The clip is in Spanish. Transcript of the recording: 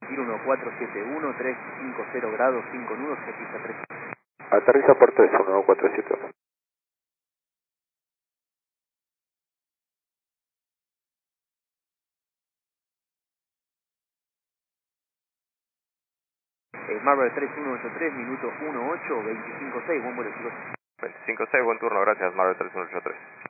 Ir 1471, 350 grados, 5 nudos, se pisa 3. Aterriza puerto S, 1471. Marvel 3183, minuto 18, 25.6, buen vuelo chicos. 25.6, buen turno, gracias, Marvel 3183.